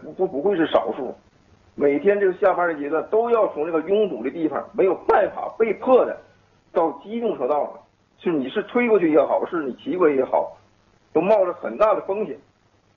不会是少数。每天这个下班的阶段都要从这个拥堵的地方没有办法被迫的到机动车道了，是你是推过去也好，是你骑过去也好，都冒着很大的风险。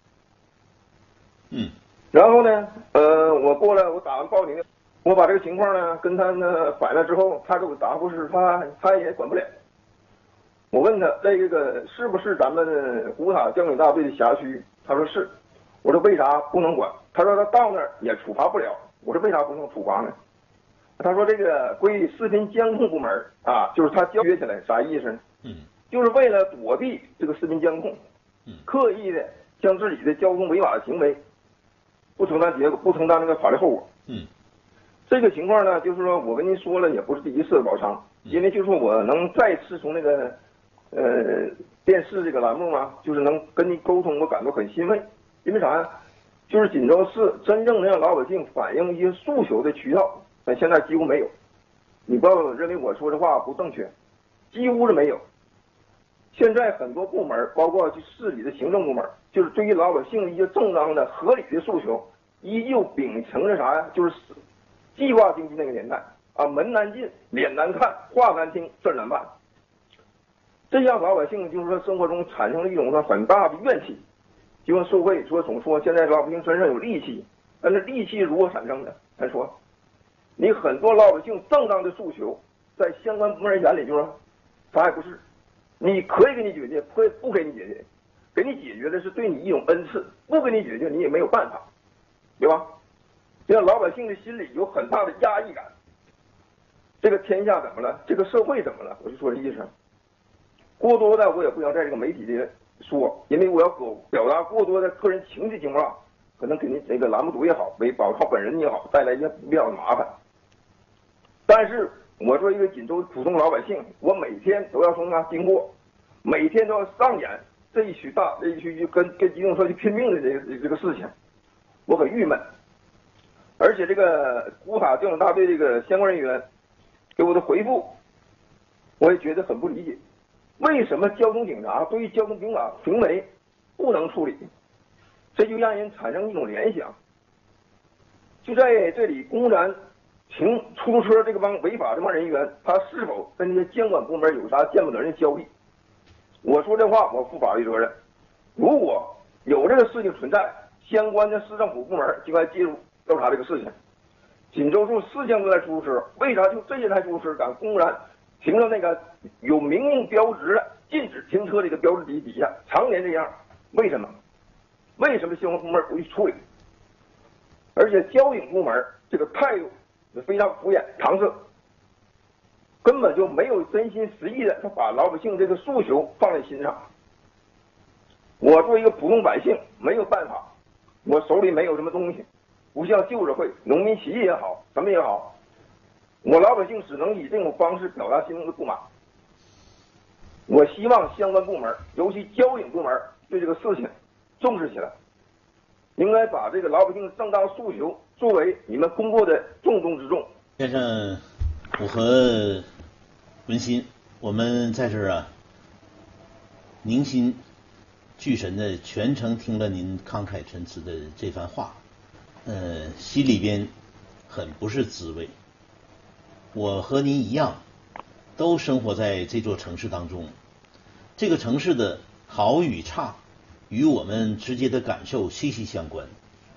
然后呢，我过来，我打完报警，我把这个情况呢跟他呢反映了之后，他给我答复是他也管不了。我问他这个是不是咱们古塔交警大队的辖区？他说是。我说为啥不能管？他说他到那儿也处罚不了。我说为啥不能处罚呢？他说这个归视频监控部门啊，就是他约起来啥意思呢？就是为了躲避这个视频监控，刻意的将自己的交通违法的行为不承担结果，不承担那个法律后果。这个情况呢，就是说我跟您说了，也不是第一次老常，因为就是说我能再次从那个电视这个栏目嘛，就是能跟您沟通，我感到很欣慰。因为啥呀？就是锦州市真正能让老百姓反映一些诉求的渠道，但现在几乎没有。你不要认为我说的话不正确，几乎是没有。现在很多部门，包括市里的行政部门，就是对于老百姓一些正当的、合理的诉求，依旧秉承着啥呀？就是计划经济那个年代啊，门难进，脸难看，话难听，事儿难办。这让老百姓就是说生活中产生了一种很大的怨气。就像社会总说现在老百姓身上有戾气，但是戾气如何产生的？咱说，你很多老百姓正当的诉求，在相关部门眼里就是说啥也不是，你可以给你解决，不给你解决，给你解决的是对你一种恩赐，不给你解决你也没有办法，对吧？这样老百姓的心里有很大的压抑感。这个天下怎么了？这个社会怎么了？我就说这意思。过多的我也不想在这个媒体里说，因为我要表达过多的个人情绪情况，可能给您这个栏目组也好，为保靠本人也好，带来一些不必要的麻烦。但是我作为一个锦州普通老百姓，我每天都要从那经过，每天都要上演这一区跟机动车去拼命的这个事情，我很郁闷。而且这个古塔交警大队这个相关人员给我的回复，我也觉得很不理解。为什么交通警察对于交通警察行为不能处理？这就让人产生一种联想，就在这里公然停出租车这个帮违法这帮人员，他是否跟这些监管部门有啥监管责任交易？我说这话我负法律责任。如果有这个事情存在，相关的市政府部门就该介入调查这个事情。锦州市4000多台出租车，为啥就这些台出租车敢公然停到那个有明令标志的禁止停车这个标志底下，常年这样？为什么？为什么相关部门不去处理？而且交警部门这个态度是非常敷衍搪塞，根本就没有真心实意的把老百姓这个诉求放在心上。我作为一个普通百姓，没有办法，我手里没有什么东西，不像旧社会农民起义也好，什么也好，我老百姓只能以这种方式表达心中的不满。我希望相关部门，尤其交警部门，对这个事情重视起来，应该把这个老百姓的正当诉求作为你们工作的重中之重。 先生，我和文心，我们在这儿啊，凝心聚神的全程听了您慷慨陈词的这番话，心里边很不是滋味。我和您一样，都生活在这座城市当中，这个城市的好与差，与我们直接的感受息息相关。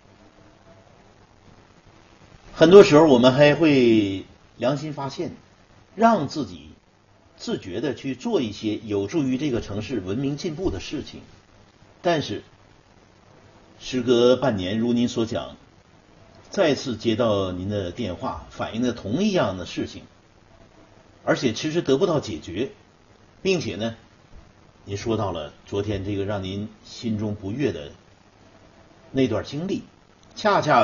很多时候我们还会良心发现，让自己自觉的去做一些有助于这个城市文明进步的事情。但是时隔半年，如您所讲，再次接到您的电话，反映的同一样的事情，而且迟迟得不到解决，并且呢，您说到了昨天这个让您心中不悦的那段经历，恰恰